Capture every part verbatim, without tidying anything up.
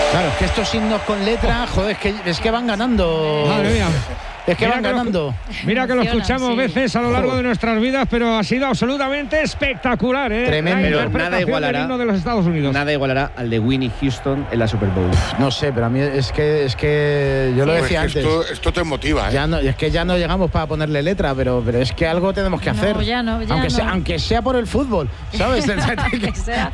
Claro, es que estos himnos con letra, joder, es que, es que van ganando. Madre mía. Es que Mira van que ganando. Lo, mira que lo escuchamos sí. veces a lo largo de nuestras vidas, pero ha sido absolutamente espectacular, ¿eh? Tremendo. Pero nada igualará, himno de los Estados Unidos. Nada igualará al de Whitney Houston en la Super Bowl. No sé, pero a mí es que es que yo lo sí, decía es que antes. Esto, esto te motiva, ¿eh? Ya no, es que ya no llegamos para ponerle letra, pero, pero es que algo tenemos que hacer. No, ya no, ya aunque, no. Sea, aunque sea por el fútbol, ¿sabes? Aunque sea.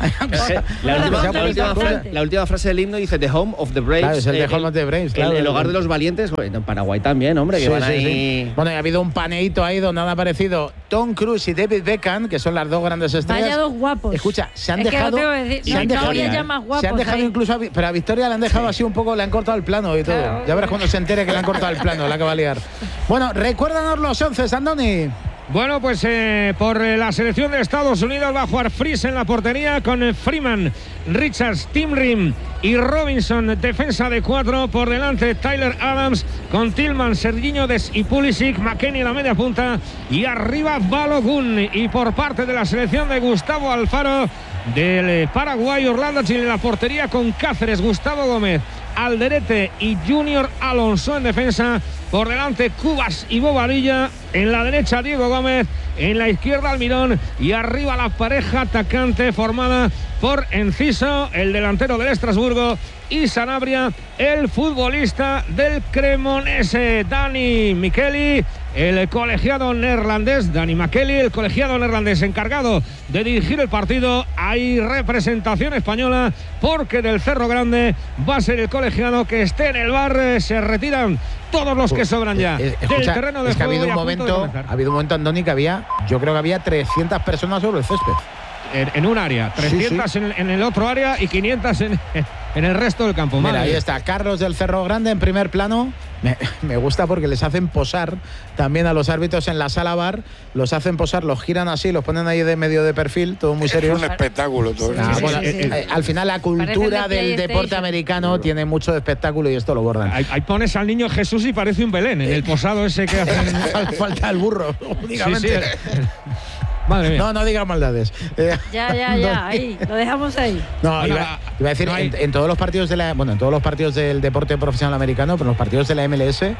La última, la, última frase, la última frase del himno dice The Home of the Braves. Claro, es el eh, The Home of the Braves, claro. El, el hogar de los valientes. En Paraguay también, hombre, que sí, van sí, ahí. Sí. Bueno, y ha habido un paneíto ahí donde han aparecido Tom Cruise y David Beckham, que son las dos grandes estrellas. Vaya dos guapos. Escucha, se han es dejado. Que decir, se no, han no dejado, había ya más guapos. Se han dejado ahí. incluso. A, pero a Victoria le han dejado sí. así un poco, le han cortado el plano y todo. Claro, ya verás cuando se entere que le han cortado el plano, la que va a liar. Bueno, recuérdanos los once, Andoni. Bueno, pues eh, por eh, la selección de Estados Unidos va a jugar Freese en la portería con eh, Freeman, Richards, Tim Rim y Robinson, defensa de cuatro. Por delante Tyler Adams con Tillman, Sergiño Des y Pulisic, McKennie en la media punta y arriba Balogun. Y por parte de la selección de Gustavo Alfaro del eh, Paraguay, Orlando Chile en la portería con Cáceres, Gustavo Gómez, Alderete y Junior Alonso en defensa. Por delante Cubas y Bobadilla, en la derecha Diego Gómez, en la izquierda Almirón y arriba la pareja atacante formada por Enciso, el delantero del Estrasburgo, y Sanabria, el futbolista del Cremonese. Dani Micheli, el colegiado neerlandés, Dani Micheli, el colegiado neerlandés encargado de dirigir el partido. Hay representación española porque del Cerro Grande va a ser el colegiado que esté en el bar. Se retiran todos los que sobran ya eh, escucha, del terreno de es que juego. Ha habido un momento, ha habido un momento, Andoni, que había, yo creo que había trescientas personas sobre el césped. En, en un área, trescientas sí, sí. En, en el otro área y quinientas en, en el resto del campo. Mira, Madre. ahí está Carlos del Cerro Grande en primer plano. Me, me gusta porque les hacen posar también a los árbitros en la sala bar. Los hacen posar, los giran así, los ponen ahí de medio de perfil, todo muy serio. Es un espectáculo todo. Ah, sí, bueno, sí, sí. Eh, eh, al final la cultura de del deporte americano tiene mucho de espectáculo y esto lo bordan. Ahí, ahí pones al niño Jesús y parece un Belén en el posado ese que hacen. Falta el burro, únicamente. Sí, sí, el, Madre mía. No, no digas maldades. Eh, ya, ya, ya, ahí, lo dejamos ahí. No, bueno, iba, iba a decir, no hay... en, en todos los partidos de la, bueno, en todos los partidos del deporte profesional americano, pero en los partidos de la M L S,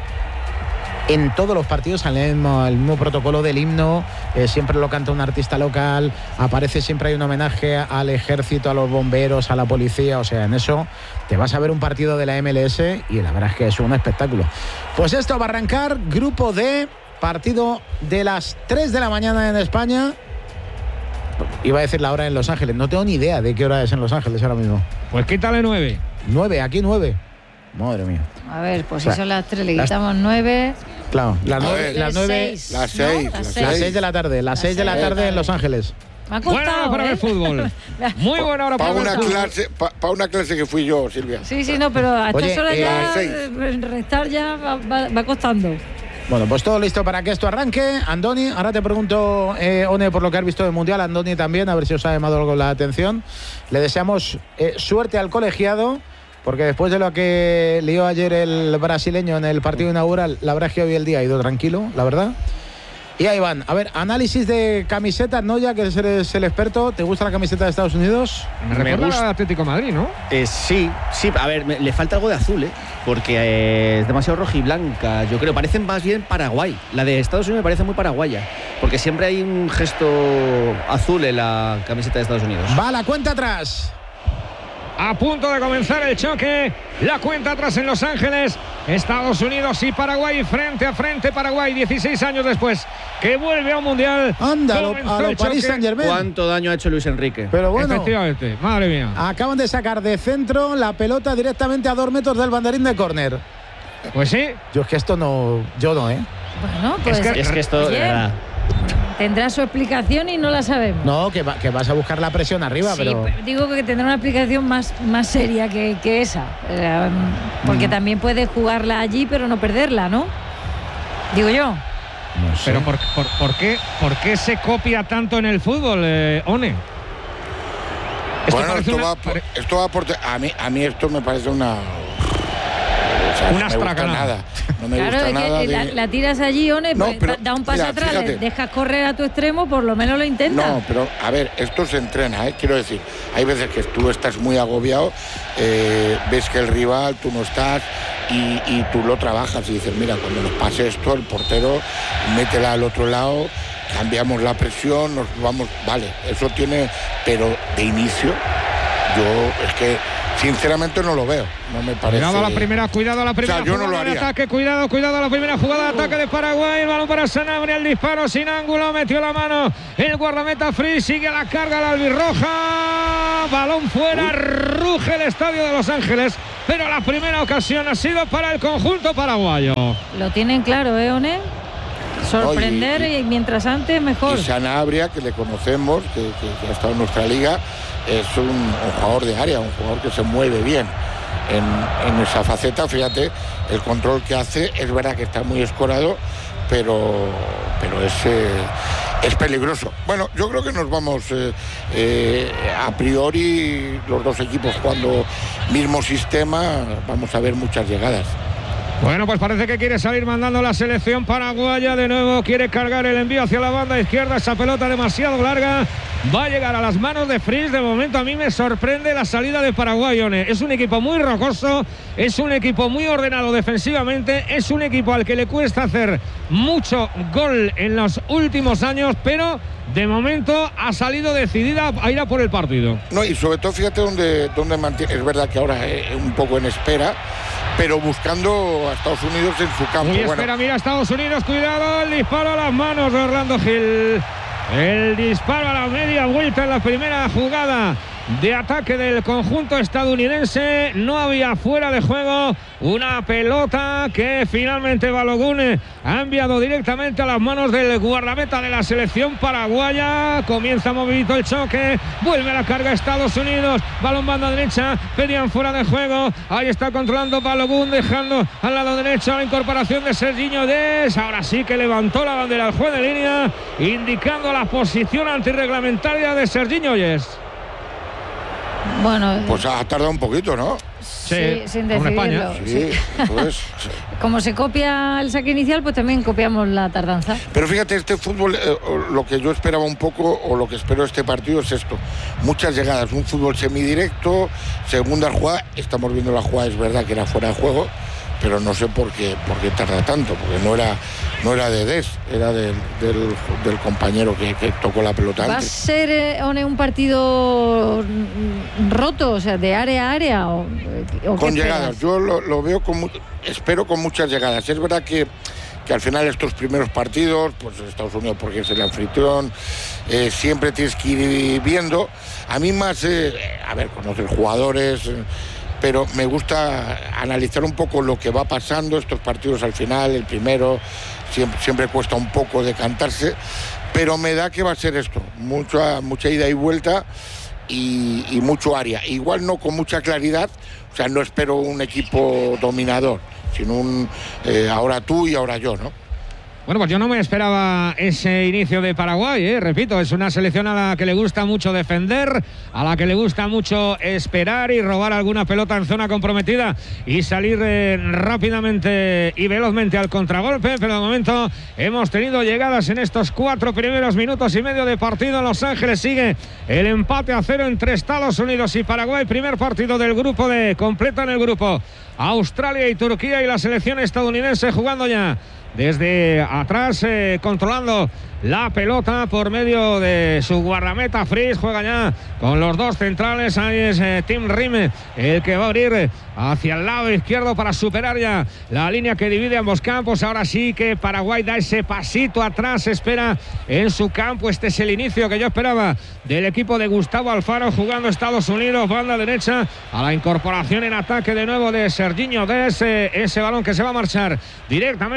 en todos los partidos al mismo, el mismo protocolo del himno, eh, siempre lo canta un artista local, aparece, siempre hay un homenaje al ejército, a los bomberos, a la policía, o sea, en eso te vas a ver un partido de la M L S y la verdad es que es un espectáculo. Pues esto va a arrancar, grupo D. Partido de las tres de la mañana en España. Iba a decir la hora en Los Ángeles. No tengo ni idea de qué hora es en Los Ángeles ahora mismo. Pues quítale nueve. Nueve, aquí nueve. Madre mía. A ver, pues o sea, si son las tres, le quitamos nueve. Claro, las nueve. ver, Las nueve. seis, Las ¿no? seis. Las Las seis. Las seis de la tarde. Las seis de la tarde en Los Ángeles. Me ha Buena costado, hora para ¿eh? ver fútbol. Muy buena hora Para para una ver fútbol. clase, para pa una clase que fui yo, Silvia. Sí, sí, no, pero a estas Oye, horas eh, ya seis. eh, restar ya va, va, va costando. Bueno, pues todo listo para que esto arranque. Andoni, ahora te pregunto, eh, One, por lo que has visto del Mundial, Andoni también, a ver si os ha llamado algo la atención. Le deseamos eh, suerte al colegiado, porque después de lo que lió ayer el brasileño en el partido inaugural, la verdad es que hoy el día ha ido tranquilo, la verdad. Y ahí van. A ver, análisis de camisetas, ¿no? Ya que eres el experto, ¿te gusta la camiseta de Estados Unidos? Me recuerda al Atlético de Madrid, ¿no? Eh, sí, sí. A ver, me, le falta algo de azul, ¿eh? Porque eh, es demasiado roja y blanca. Yo creo, parecen más bien Paraguay. La de Estados Unidos me parece muy paraguaya. Porque siempre hay un gesto azul en la camiseta de Estados Unidos. Va la cuenta atrás. A punto de comenzar el choque, la cuenta atrás en Los Ángeles, Estados Unidos y Paraguay frente a frente. Paraguay, dieciséis años después, que vuelve a un mundial. Anda, a lo, a lo Paris Saint-Germain. ¿Cuánto daño ha hecho Luis Enrique? Pero bueno, efectivamente, madre mía. Acaban de sacar de centro la pelota directamente a dos metros del banderín de córner. Pues sí. Yo es que esto no, yo no, ¿eh? Bueno, pues Es que, es que esto, oye, de verdad. tendrá su explicación y no la sabemos. No, que, va, que vas a buscar la presión arriba, Sí, pero... digo que tendrá una explicación más, más seria que, que esa. Eh, porque mm. también puede jugarla allí, pero no perderla, ¿no? Digo yo. No sé. Pero por, por, ¿por, qué, ¿por qué se copia tanto en el fútbol, eh, One? Esto bueno, esto, una... va por, esto va por... A mí, a mí esto me parece una... O sea, Una no me gusta astracanada. nada. No me Claro, gusta es nada que de... la, la tiras allí, One, No, pues, pero, da un paso mira, atrás, fíjate. le dejas correr a tu extremo, por lo menos lo intentas. No, pero a ver, esto se entrena, ¿eh? Quiero decir, hay veces que tú estás muy agobiado, eh, ves que el rival, tú no estás, y, y tú lo trabajas y dices, mira, cuando nos pase esto, el portero, métela al otro lado, cambiamos la presión, nos vamos, vale, eso tiene, pero de inicio, yo es que sinceramente no lo veo, no me parece. Cuidado a la primera, cuidado a la primera. O sea, yo no jugada lo de haría. ataque, cuidado, cuidado a la primera jugada de ataque de Paraguay. El balón para Sanabria, el disparo sin ángulo, metió la mano el guardameta Free, sigue la carga la albirroja. Balón fuera, ruge el estadio de Los Ángeles, pero la primera ocasión ha sido para el conjunto paraguayo. Lo tienen claro, ¿eh, One? Sorprender No, y, y, y mientras antes mejor. Y Sanabria, que le conocemos, que, que, que ha estado en nuestra liga, es un, un jugador de área, un jugador que se mueve bien en, en esa faceta. Fíjate, el control que hace, es verdad que está muy escorado, pero, pero es, eh, es peligroso. Bueno, yo creo que nos vamos eh, eh, a priori, los dos equipos jugando mismo sistema, vamos a ver muchas llegadas. Bueno, pues parece que quiere salir mandando la selección paraguaya. De nuevo quiere cargar el envío hacia la banda izquierda. Esa pelota demasiado larga va a llegar a las manos de Fries. De momento a mí me sorprende la salida de Paraguay, One. Es un equipo muy rocoso, es un equipo muy ordenado defensivamente, es un equipo al que le cuesta hacer mucho gol en los últimos años, pero de momento ha salido decidida a ir a por el partido. No, y sobre todo fíjate dónde, dónde mantiene, es verdad que ahora es un poco en espera, pero buscando a Estados Unidos en su campo. Muy bueno. espera, mira Estados Unidos, cuidado, el disparo a las manos de Orlando Gil. El disparo a la media vuelta en la primera jugada de ataque del conjunto estadounidense. No había fuera de juego, una pelota que finalmente Balogun ha enviado directamente a las manos del guardameta de la selección paraguaya. Comienza movidito el choque, vuelve a la carga Estados Unidos, balón banda derecha, pedían fuera de juego, ahí está controlando Balogun, dejando al lado derecho la incorporación de Serginho Dest. Ahora sí que levantó la bandera al juez de línea, indicando la posición antirreglamentaria de Serginho Dest. Bueno, Pues ha tardado un poquito, ¿no? sí, Sí, sin como en España. decidirlo. Sí, pues. Como se copia el saque inicial, pues también copiamos la tardanza. Pero fíjate, este fútbol, eh, lo que yo esperaba un poco, o lo que espero de este partido es esto. Muchas llegadas, un fútbol semidirecto, segunda jugada, estamos viendo la jugada, es verdad que era fuera de juego, pero no sé por qué, por qué tarda tanto, porque no era, no era de Dest, era del, del, del compañero que, que tocó la pelota ¿Va antes. a ser eh, One, un partido roto, o sea, de área a área? O, o Con qué llegadas, esperas? yo lo, lo veo con, espero con muchas llegadas. Es verdad que, que al final estos primeros partidos, pues Estados Unidos porque es el anfitrión, eh, siempre tienes que ir viendo. A mí más, eh, a ver, conocer jugadores, eh, pero me gusta analizar un poco lo que va pasando, estos partidos al final, el primero, siempre, siempre cuesta un poco decantarse, pero me da que va a ser esto, mucha, mucha ida y vuelta y, y mucho área. Igual no con mucha claridad, o sea, no espero un equipo dominador, sino un eh, ahora tú y ahora yo, ¿no? Bueno, pues yo no me esperaba ese inicio de Paraguay, ¿eh? Repito, es una selección a la que le gusta mucho defender, a la que le gusta mucho esperar y robar alguna pelota en zona comprometida y salir eh, rápidamente y velozmente al contragolpe, pero de momento hemos tenido llegadas en estos cuatro primeros minutos y medio de partido. En Los Ángeles sigue el empate a cero entre Estados Unidos y Paraguay, primer partido del grupo D, completo en el grupo Australia y Turquía, y la selección estadounidense jugando ya desde atrás, eh, controlando la pelota por medio de su guardameta Fries. Juega ya con los dos centrales. Ahí es eh, Tim Rim el que va a abrir hacia el lado izquierdo para superar ya la línea que divide ambos campos. Ahora sí que Paraguay da ese pasito atrás, espera en su campo. Este es el inicio que yo esperaba del equipo de Gustavo Alfaro, jugando Estados Unidos, banda derecha, a la incorporación en ataque de nuevo de Serginho Dest. Eh, ese balón que se va a marchar directamente fuera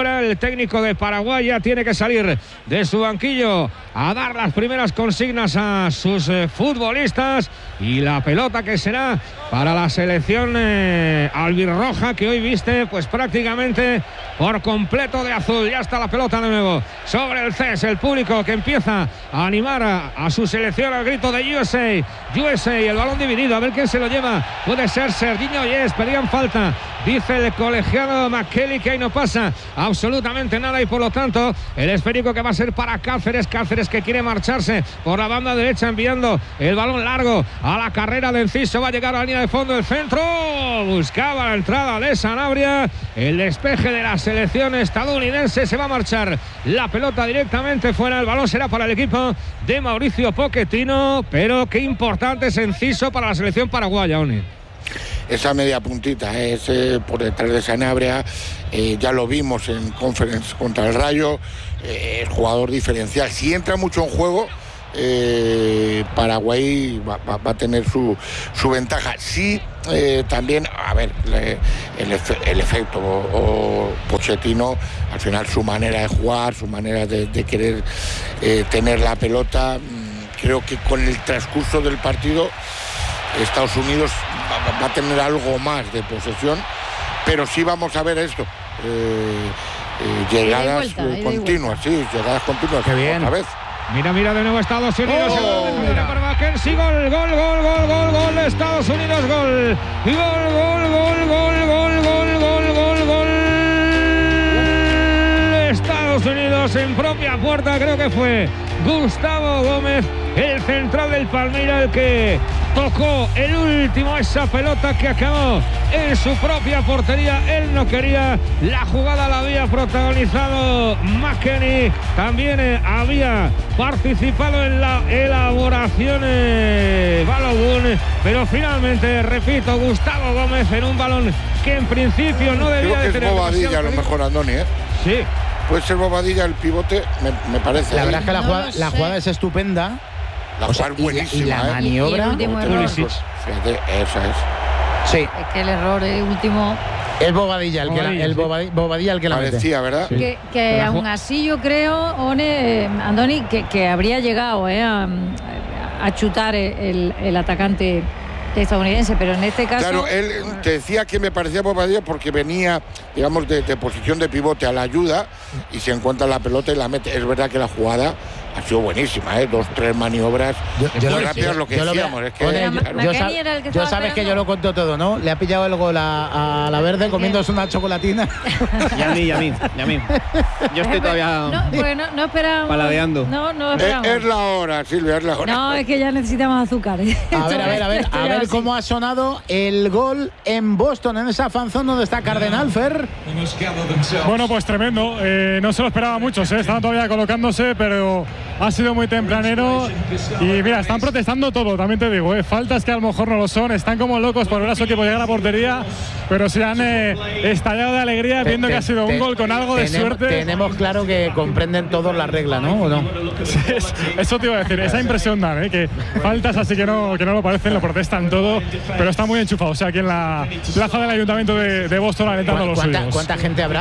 fuera. El técnico de Paraguay ya tiene que salir de su banquillo a dar las primeras consignas a sus eh, futbolistas, y la pelota que será para la selección eh, albirroja, que hoy viste pues prácticamente por completo de azul. Ya está la pelota de nuevo sobre el C E S, el público que empieza a animar a, a su selección al grito de U S A, U S A, el balón dividido, a ver quién se lo lleva. Puede ser Serginho Yes, pedían falta, dice el colegiado McKelly que ahí no pasa absolutamente nada, y por lo tanto el esférico que va a ser para Cáceres. Cáceres que quiere marcharse por la banda derecha, enviando el balón largo a la carrera de Enciso. Va a llegar a la línea de fondo, el centro, buscaba la entrada de Sanabria, el despeje de la selección estadounidense. Se va a marchar la pelota directamente fuera. El balón será para el equipo de Mauricio Pochettino, pero qué importante es Enciso para la selección paraguaya, Oni. Esa media puntita es eh, por detrás de Sanabria, eh, ya lo vimos en Conference contra el Rayo, eh, el jugador diferencial. Si entra mucho en juego, eh, Paraguay va, va, va a tener su, su ventaja. Sí, eh, también, a ver, le, el, efe, el efecto o, o Pochettino, al final su manera de jugar, su manera de, de querer eh, tener la pelota, creo que con el transcurso del partido Estados Unidos va, va a tener algo más de posesión, pero sí vamos a ver esto, eh, eh, llegadas vuelta, continuas, sí, llegadas continuas. Qué bien. Otra vez. Mira, mira de nuevo Estados Unidos. Oh, el mira. Para Mackenzie, gol, gol, gol, gol, gol, gol de Estados Unidos, gol. Gol, gol, gol, gol, gol, gol, gol, gol, gol. Estados Unidos en propia puerta, creo que fue Gustavo Gómez, el central del Palmeiras, el que tocó el último esa pelota que acabó en su propia portería. Él no quería, la jugada la había protagonizado McKennie, también eh, había participado en la elaboración eh, Balogun, pero finalmente, repito, Gustavo Gómez en un balón que en principio no debía Creo que de es tener. Bobadilla a lo mejor, Andoni, ¿eh? Sí. Puede ser Bobadilla el pivote, me, me parece. La verdad ¿eh? es que la, No jugada, lo la sé. jugada es estupenda. La O sea, jugada es y la- buenísima, y la ¿eh? maniobra. Y el último error. Pulisic. Fíjate, esa es. Sí, Es que el error eh, último, es Bobadilla el que la, Bobadilla, el sí. Bobadilla, Bobadilla el que la mete. Parecía, ¿verdad? que, que La aún ju- así yo creo, One, eh, Andoni, que, que habría llegado eh, a, a chutar el, el atacante estadounidense, pero en este caso... Claro, él te decía que me parecía Bobadilla porque venía, digamos, de, de posición de pivote a la ayuda y se encuentra la pelota y la mete. Es verdad que la jugada ha sido buenísima, ¿eh? Dos, tres maniobras. Yo- yo muy lo- rápidas, lo que yo lo veo- decíamos. Es que, Oye, Pero yo- claro, yo McKennie sab- era el que yo estaba sabes que yo esperando. lo conto todo, ¿no? Le ha pillado el gol a, a la verde comiéndose una chocolatina. Y a mí, y a mí, y a mí. Yo estoy todavía No, porque no, no esperábamos... paladeando. No, no es, esperábamos. es la hora, Silvia, es la hora. No, es que ya necesitamos azúcar. ¿eh? A ver, a ver, a ver, Esto a ya ver así. cómo ha sonado el gol en Boston, en esa fanzón donde está Cardenal Fer. Bueno, pues tremendo. Eh, no se lo esperaba muchos, ¿eh? Estaban todavía colocándose, pero ha sido muy tempranero. Y mira, están protestando todo, también te digo. ¿eh? Faltas que a lo mejor no lo son. Están como locos por ver a su equipo llegar a la portería, pero se han eh, estallado de alegría viendo Te- que ha sido un te- gol con algo de tenemos, suerte. Tenemos claro que comprenden todos la regla, ¿no? ¿O no? Sí, es- Eso te iba a decir, esa impresión dan, ¿eh? Que faltas así que no, que no lo parecen, lo protestan todo, pero está muy enchufado. O sea, aquí en la plaza del Ayuntamiento de, de Boston alentando a los ¿Cuánta, suyos. cuánta gente habrá?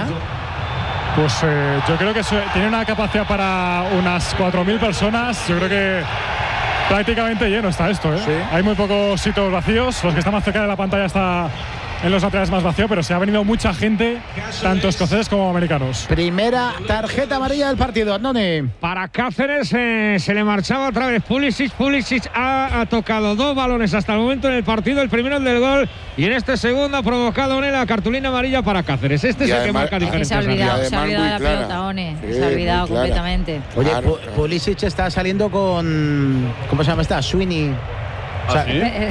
Pues eh, yo creo que su- tiene una capacidad para unas cuatro mil personas. Yo creo que prácticamente lleno está esto, ¿eh? Sí. Hay muy pocos sitios vacíos. Los que están más cerca de la pantalla está en los laterales más vacío, pero se ha venido mucha gente, tanto escoceses como americanos. Primera tarjeta amarilla del partido, Andoni. Para Cáceres eh, se le marchaba otra vez Pulisic. Pulisic ha, ha tocado dos balones hasta el momento en el partido. El primero el del gol y en este segundo ha provocado una la cartulina amarilla para Cáceres. Este Y es el que además- marca ah, Se ha diferencias. olvidado, Y se ha además olvidado muy la clara. pelota, One. Sí, se ha olvidado muy clara. completamente. Oye, Claro, Pu- claro. Pulisic está saliendo con... ¿Cómo se llama esta? Sweeney. O sea, Eh,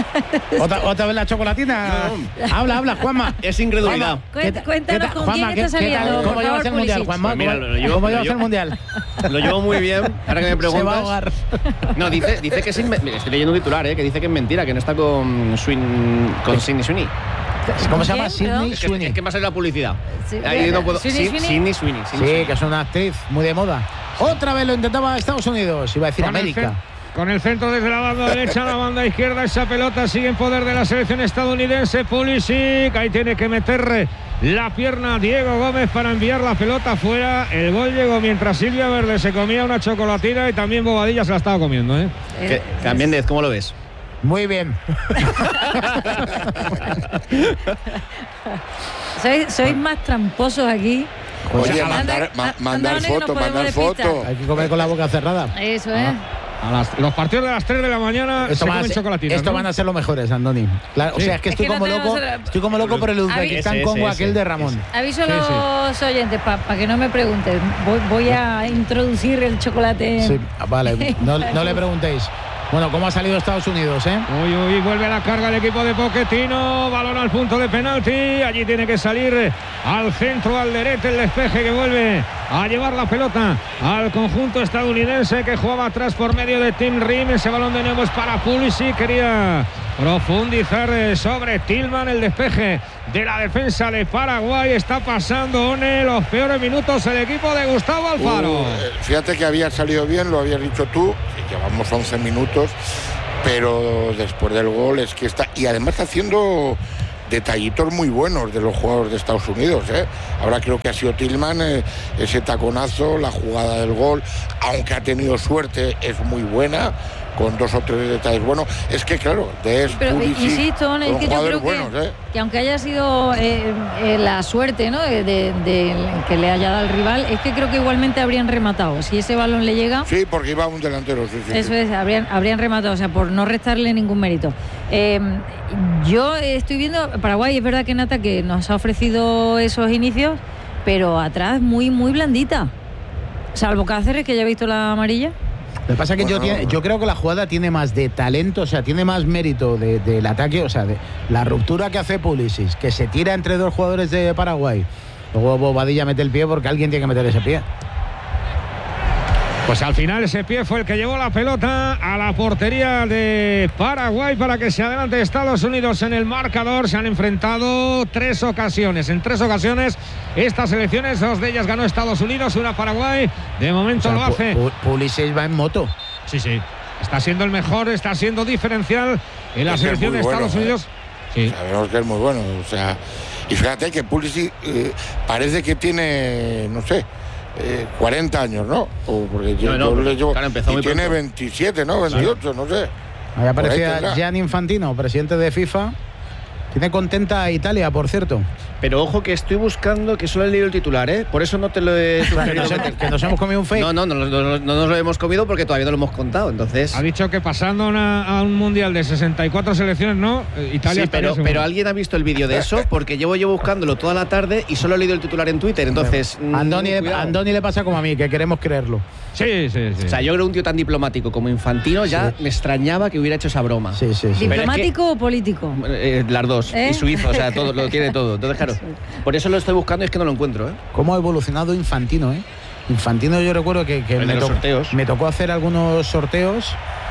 ¿otra, otra vez la chocolatina? Habla, habla, Juanma. Es incredulidad. Cuént- ¿Qué ta- cuéntanos qué ta- con Juanma, quién ¿qué- está qué tal? saliendo, ¿Cómo por llevas favor, el mundial, Pulisic? Juanma? Pues mira, ¿Cómo, lo llevo- cómo lo llevas llevo- el mundial? Lo llevo muy bien. Ahora que me Se va a preguntas. ahogar. No, dice, dice que es inme- mira, estoy leyendo un titular, ¿eh? Que dice que es mentira, que no está con Swin, con Sidney Sweeney. ¿Cómo se llama? ¿Quién, perdón? Sidney Es que, Sweeney. es que me ha salido la publicidad. Sí, Ahí no puedo. Sidney Sí, Sweeney. Sidney Sweeney. Sidney Sí, Sweeney. que es una actriz muy de moda. Otra vez lo intentaba Estados Unidos. Iba a decir Con el América. cen- Con el centro desde la banda derecha a la banda izquierda, esa pelota sigue en poder de la selección estadounidense. Pulisic, ahí tiene que meter la pierna Diego Gómez para enviar la pelota fuera. El gol llegó mientras Silvia Verde se comía una chocolatina y también Bobadilla se la estaba comiendo, ¿eh? ¿Qué? Camiendez, ¿cómo lo ves? Muy bien. Sois, sois más tramposos aquí. Oye, Anda- mandar, ma- a- mandar anda, que nos foto, podemos mandar despistar. foto. Hay que comer con la boca cerrada. Eso es. A las, los partidos de las tres de la mañana Esto, se van a, comen ser- chocolatinas, esto ¿no? van a ser los mejores, Andoni. Claro, Sí. O sea, es que Es estoy que no como tenemos loco. otra- Estoy como loco por el Uzbekistán Ese, Congo ese, aquel ese, de Ramón. Aviso a Sí, los oyentes para que no me pregunten. Voy, voy a introducir el chocolate. Sí, vale. No, no le preguntéis. Bueno, ¿cómo ha salido Estados Unidos, eh? Uy, uy, vuelve a la carga el equipo de Pochettino. Balón al punto de penalti. Allí tiene que salir al centro, al derete, el despeje que vuelve a llevar la pelota al conjunto estadounidense que jugaba atrás por medio de Tim Rim. Ese balón de nuevo es para Pulisic. Quería profundizar sobre Tillman. El despeje de la defensa de Paraguay. Está pasando, One, los peores minutos el equipo de Gustavo Alfaro. Uh, eh, fíjate que había salido bien, lo habías dicho tú, llevamos once minutos, pero después del gol es que está, y además está haciendo detallitos muy buenos de los jugadores de Estados Unidos, ¿eh? Ahora creo que ha sido Tillman, eh, ese taconazo, la jugada del gol, aunque ha tenido suerte, es muy buena, con dos o tres detalles buenos. Es que claro, de Pero Pulisic, insisto, es son que yo jugadores creo que, buenos, ¿eh? que aunque haya sido eh, eh, la suerte, ¿no?, de, de- de que le haya dado al rival, es que creo que igualmente habrían rematado. Si ese balón le llega, Sí, porque iba un delantero, sí, sí. eso sí. es, habrían, habrían rematado, o sea, por no restarle ningún mérito. Eh, yo estoy viendo, Paraguay, es verdad que Nata que nos ha ofrecido esos inicios, pero atrás muy, muy blandita. Salvo Cáceres, que ya ha visto la amarilla. Lo que pasa es que yo, Bueno, tiene- yo creo que la jugada tiene más de talento, o sea, tiene más mérito de- del ataque, o sea, de la ruptura que hace Pulisic, que se tira entre dos jugadores de Paraguay. Luego Bobadilla mete el pie porque alguien tiene que meter ese pie. Pues al final ese pie fue el que llevó la pelota a la portería de Paraguay para que se adelante Estados Unidos en el marcador. Se han enfrentado tres ocasiones. En tres ocasiones estas elecciones, dos de ellas ganó Estados Unidos, una Paraguay. De momento O sea, lo hace. Pu- Pu- Pulisic va en moto. Sí, sí. Está siendo el mejor, está siendo diferencial en la Es que es selección muy de bueno, Estados ¿eh? Unidos. Sí. Sabemos que es muy bueno, o sea, y fíjate que Pulisic eh, parece que tiene, no sé, eh, cuarenta años, ¿no? O porque yo, No, no, yo porque, le llevo, claro, empezó y muy tiene pronto. veintisiete, ¿no? veintiocho, no sé. Ahí Por ahí aparecía tendrá. Gianni Infantino, presidente de FIFA. Tiene contenta a Italia, por cierto. Pero ojo que estoy buscando, que solo he leído el titular, ¿eh? Por eso no te lo he Que sugerido. nos, que nos hemos comido un fake. No, no, no, no, no, no nos lo hemos comido porque todavía no lo hemos contado, entonces... Ha dicho que pasando una- a un mundial de sesenta y cuatro selecciones, no, Eh, Italia Sí, estaría pero, seguro. pero alguien ha visto el vídeo de eso porque llevo yo buscándolo toda la tarde y solo he leído el titular en Twitter, entonces... A Andoni, mm, le- cuidado. a Andoni le pasa como a mí, que queremos creerlo. Sí, sí, sí. O sea, yo creo que un tío tan diplomático como Infantino ya me extrañaba que hubiera hecho esa broma. Sí, sí, sí. Pero es ¿Diplomático o político? Eh, las dos. ¿Eh? Y suizo, o sea, todo, lo tiene todo. Entonces, claro, por eso lo estoy buscando y es que no lo encuentro, ¿eh? ¿Cómo ha evolucionado Infantino, eh? Infantino, yo recuerdo que, que El de me, los to- sorteos. me tocó hacer algunos sorteos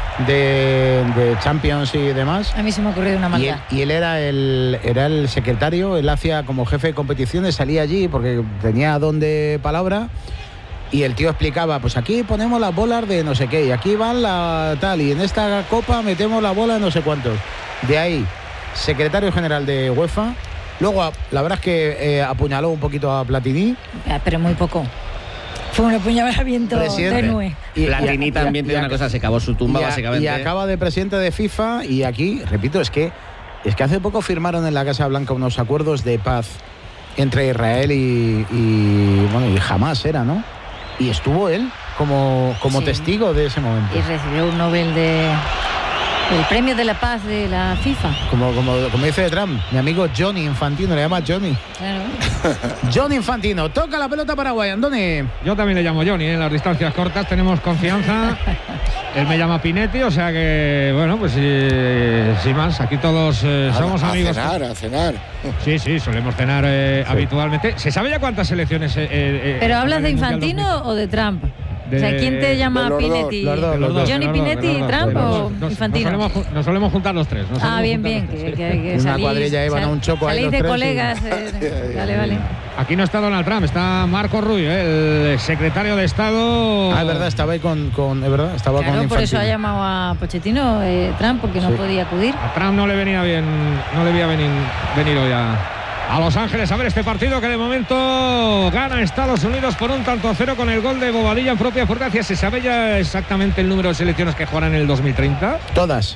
de, de Champions y demás. A mí se me ha ocurrido una Y él, maldad. y él era el era el secretario, él hacía como jefe de competiciones, salía allí porque tenía don de palabra. Y el tío explicaba, pues aquí ponemos las bolas de no sé qué, y aquí van la tal, y en esta copa metemos la bola de no sé cuántos. De ahí, secretario general de UEFA. Luego, a- la verdad es que eh, apuñaló un poquito a Platini. Ah, pero muy poco. Fue un apuñalamiento Presidente. tenue. Y- Platini y- y- también y- tiene una cosa, se acabó su tumba, y a- básicamente. Y acaba de presidente de FIFA, y aquí, repito, es que, es que hace poco firmaron en la Casa Blanca unos acuerdos de paz entre Israel y, y, bueno, y Hamas era, ¿no? Y estuvo él como, como Sí. testigo de ese momento. Y recibió un Nobel de el premio de la paz de la FIFA. Como, como, como dice Trump, mi amigo Johnny Infantino, le llama Johnny. Claro. Johnny Infantino, toca la pelota Paraguay, Andoni. Yo también le llamo Johnny, ¿eh? En las distancias cortas tenemos confianza. Él me llama Pinetti, o sea que, bueno, pues sí, sin más, aquí todos eh, A- somos a amigos. cenar, a cenar. Sí, sí, solemos cenar eh, Sí. habitualmente. ¿Se sabe ya cuántas selecciones? eh, eh, ¿Pero eh, hablas en de el Mundial Infantino o de Trump? De- O sea, ¿quién te llama de los dos, Pinetti? los dos, los dos, ¿Johnny de los dos, Pinetti, de los dos, Trump de los o dos. Nos- Infantino? Nos solemos, ju- nos solemos juntar los tres. nos Ah, solemos bien, juntar bien. los Que, tres. que, que En una salís- cuadrilla iban a un choco ahí Salís los de tres y- colegas. eh, vale, vale. Aquí no está Donald Trump, está Marco Rubio, ¿eh? El secretario de Estado. Ah, es verdad, estaba ahí con, con es verdad, estaba con Claro, por eso Infantino. ha llamado a Pochettino eh, Trump, porque no Sí. podía acudir. A Trump no le venía bien, no le veía venir, venir hoy a, a Los Ángeles a ver este partido que de momento gana Estados Unidos por un tanto a cero con el gol de Bobadilla en propia puerta. ¿Se sabe ya exactamente el número de selecciones que jugarán en el dos mil treinta? Todas.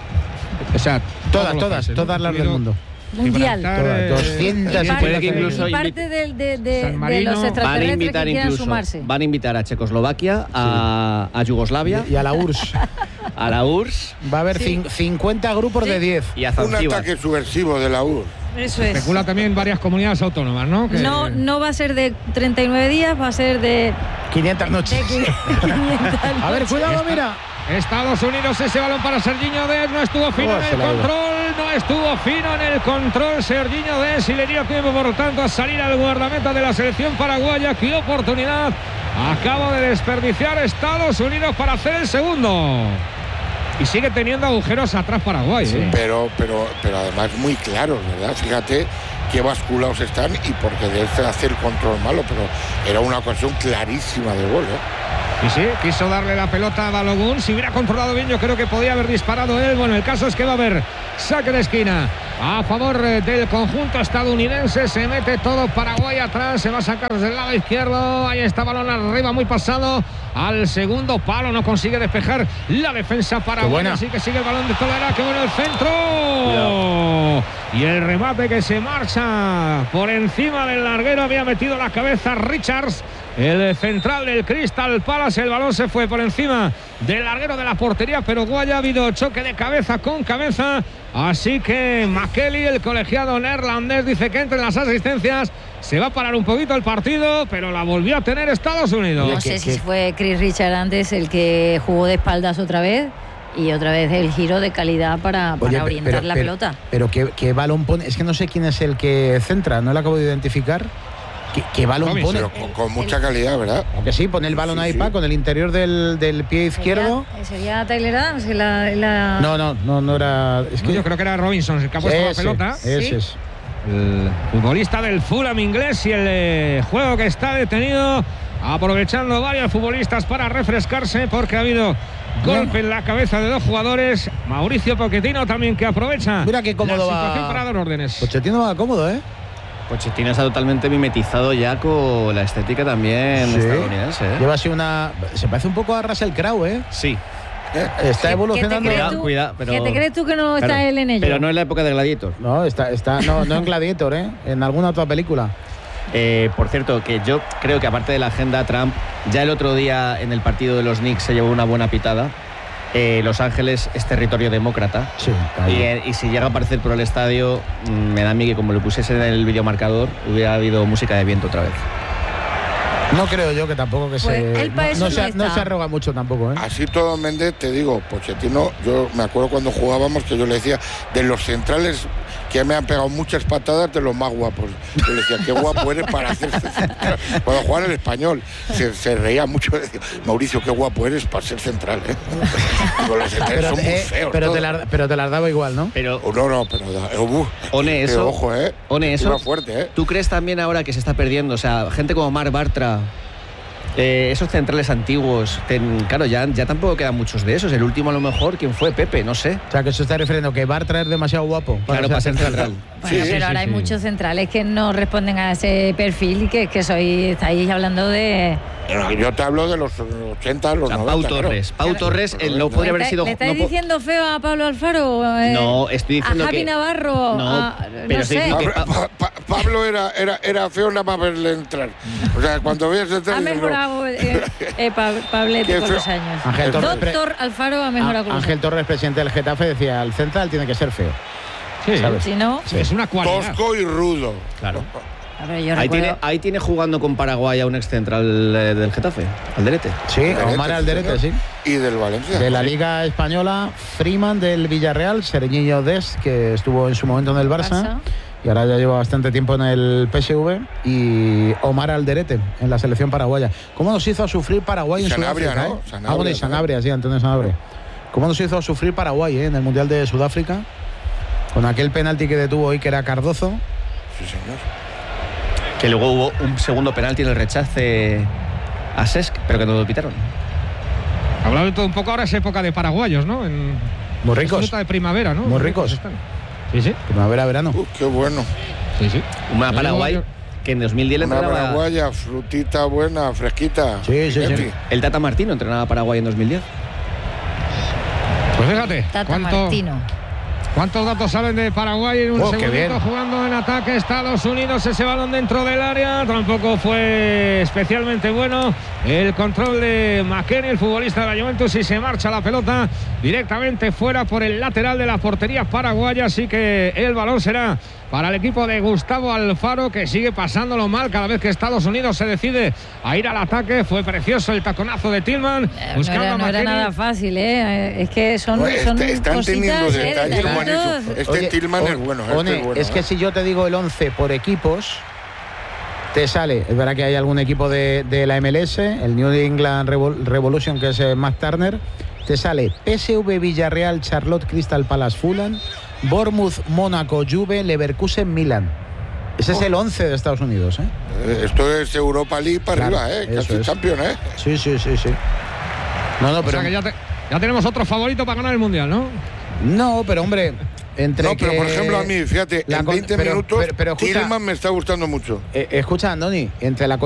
O sea, todas, todas, países, todas ¿no? las del mundo. Mundial. Todas, doscientas. Y puede que incluso y parte de, de, de, de los extraterrestres van a invitar que quieran incluso, sumarse. Van a invitar a Checoslovaquia, a, a Yugoslavia y a la U R S S. A la U R S S. Va a haber sí. cincuenta grupos sí. de diez. Y a un ataque subversivo de la U R S S. Eso es. Especula también varias comunidades autónomas, ¿no? Que... No, no va a ser de treinta y nueve días, va a ser de quinientas noches. De quinientas a ver, cuidado, Esta, mira. Estados Unidos, ese balón para Serginho Dest, no estuvo fino oh, en el control, no estuvo fino en el control Serginho Dest y le dio tiempo, por lo tanto, a salir al guardameta de la selección paraguaya. Qué oportunidad acaba de desperdiciar Estados Unidos para hacer el segundo. Y sigue teniendo agujeros atrás Paraguay. Sí, ¿eh? pero, pero, pero además muy claros, ¿verdad? Fíjate qué basculados están y porque de este hacer control malo, pero era una ocasión clarísima de gol, ¿eh? Y sí, quiso darle la pelota a Balogun. Si hubiera controlado bien, yo creo que podía haber disparado él. Bueno, el caso es que va a haber saque de esquina a favor del conjunto estadounidense. Se mete todo Paraguay atrás. Se va a sacar desde el lado izquierdo. Ahí está, balón arriba, muy pasado. Al segundo palo, no consigue despejar la defensa paraguaya. Así que sigue el balón de Tolera. ¡Qué bueno el centro! Cuidado. Y el remate que se marcha por encima del larguero. Había metido la cabeza Richards, el central del Crystal Palace. El balón se fue por encima del larguero de la portería, pero Guaya ha habido choque de cabeza con cabeza. Así que McKelly, el colegiado neerlandés, dice que entre las asistencias se va a parar un poquito el partido, pero la volvió a tener Estados Unidos. No sé si fue Chris Richard antes el que jugó de espaldas otra vez. Y otra vez el giro de calidad para, para Oye, orientar pero, la pero, pelota. Pero ¿qué, qué balón pone? Es que no sé quién es el que centra, no lo acabo de identificar. ¿Qué, qué balón no, pone? Pero con, con mucha calidad, ¿verdad? Aunque sí, pone el balón sí, ahí, sí. Pa, con el interior del, del pie izquierdo. ¿Sería, sería Tyler Adams? La, la... No, no, no, no era... Es que no, yo creo que era Robinson el que ha puesto ese, la pelota. Ese ¿Sí? es. El futbolista del Fulham inglés y el eh, juego que está detenido, aprovechando varios futbolistas para refrescarse porque ha habido golpe en la cabeza de dos jugadores. Mauricio Pochettino también, que aprovecha Mira qué cómodo la situación va para dar órdenes. Pochettino va cómodo, ¿eh? Pochettino está totalmente mimetizado ya con la estética también sí. estadounidense, ¿eh? Lleva así una... Se parece un poco a Russell Crowe, ¿eh? Sí. Está evolucionando. Cuidado, cuidado, pero... ¿Qué te crees tú que no está claro, él en ello? Pero no en la época de Gladiator. No, está, está, no, no en Gladiator, ¿eh? En alguna otra película. Eh, por cierto, que yo creo que aparte de la agenda Trump, ya el otro día en el partido de los Knicks se llevó una buena pitada. Eh, Los Ángeles es territorio demócrata. Sí, y, eh, y si llega a aparecer por el estadio, mmm, me da a mí que como lo pusiese en el videomarcador, hubiera habido música de viento otra vez. No creo yo que tampoco que pues se... Él para no, eso no, no, se no se arroga mucho tampoco, ¿eh? Así todo, Méndez, te digo, Pochettino, yo me acuerdo cuando jugábamos que yo le decía, de los centrales que me han pegado muchas patadas, de los más guapos. Yo le decía, qué guapo eres para hacer central. Cuando jugaba en el Español, se, se reía mucho. Decía, Mauricio, qué guapo eres para ser central, ¿eh? Digo, los centrales pero, son muy eh, feos. Pero te, la, pero te las daba igual, ¿no? Pero, oh, no, no, pero... Uh, One, eso... Ojo, ¿eh? One, eso... fuerte, ¿eh? ¿Tú crees también ahora que se está perdiendo? O sea, gente como Marc Bartra... Eh, esos centrales antiguos, ten, claro, ya, ya tampoco quedan muchos de esos. El último a lo mejor, ¿quién fue? Pepe, no sé. O sea, que eso está refiriendo que Bartra es demasiado guapo para claro, para ser central. Bueno, sí, pero sí, ahora sí, hay sí. muchos centrales que no responden a ese perfil y que, que soy, estáis hablando de... Yo te hablo de los ochenta, los o sea, noventa. Pau Torres. Pau Torres él no podría haber sido... ¿Le estáis no, diciendo feo a Pablo Alfaro? Eh, no, estoy diciendo a Javi que... Navarro. No, a, pero no sé. que pa pa pa Pablo era, era, era feo nada más verle entrar. O sea, cuando veías entrar... Ha mejorado eh, eh, pa Pablete con los años. Ángel Torres, Doctor Alfaro ha mejorado con los Ángel Torres, presidente del Getafe, decía, el central tiene que ser feo. Sí, ¿sabes? Si no... Sí, es una cualidad. Tosco y rudo. Claro. Ver, yo ahí, tiene, ahí tiene jugando con Paraguay a un ex central eh, del Getafe, Alderete. Sí, Alderete, Omar Alderete, sí. Y del Valencia. De la Liga Española, Freeman del Villarreal, Serginho Dest, que estuvo en su momento en el Barça, Barça, y ahora ya lleva bastante tiempo en el P S V, y Omar Alderete en la selección paraguaya. ¿Cómo nos hizo sufrir Paraguay en Sanabria, Sudáfrica? ¿no? Eh? Sanabria, ah, bueno, y Sanabria, sí, Antonio Sanabria. ¿Cómo nos hizo sufrir Paraguay eh, en el Mundial de Sudáfrica? Con aquel penalti que detuvo hoy, que era Cardozo. Sí, señor. Que luego hubo un segundo penalti en el rechace a Cesc, pero que no lo pitaron. Hablando de todo un poco, ahora es época de paraguayos, ¿no? En, Muy ricos. Es fruta de primavera, ¿no? Muy ricos. Están. Sí, sí. Primavera, verano. Uh, qué bueno. Sí, sí. Una Paraguay que en dos mil diez le Una entrenaba... paraguaya, frutita buena, fresquita. Sí, sí, sí. Fíjate. El Tata Martino entrenaba a Paraguay en dos mil diez. Pues fíjate, Tata ¿cuánto, Martino. ¿cuántos datos salen de Paraguay en un Oh, qué segundito bien. jugando en ataque? Estados Unidos, ese balón dentro del área, tampoco fue especialmente bueno. El control de McKennie, el futbolista de la Juventus, y se marcha la pelota directamente fuera por el lateral de la portería paraguaya, así que el balón será para el equipo de Gustavo Alfaro, que sigue pasándolo mal cada vez que Estados Unidos se decide a ir al ataque. Fue precioso el taconazo de Tillman, Eh, buscando no, era, a no era McKennie. nada fácil, ¿eh? Es que son, Pues son este- están cositas, teniendo ¿eh? detalles Detallitos. buenísimos. Este Oye, Tillman o- es bueno. Este One, es bueno, es que ¿eh? si yo te digo el once por equipos, te sale, es verdad que hay algún equipo de, de la M L S, el New England Revol- Revolution, que es eh, Matt Turner, te sale P S V Villarreal, Charlotte, Crystal Palace, Fulham, Bournemouth, Mónaco, Juve, Leverkusen, Milan. Ese es el once de Estados Unidos, ¿eh? Eh, Esto es Europa League para Claro, arriba, ¿eh? eso Casi es. campeón, ¿eh? Sí, sí, sí, sí. No, no, O pero... sea que ya, te- ya tenemos otro favorito para ganar el Mundial, ¿no? No, pero hombre, entre No, pero que- por ejemplo a mí, fíjate, la en con- veinte pero- minutos pero- pero escucha- Tillman me está gustando mucho. Eh, escucha, Andoni, entre la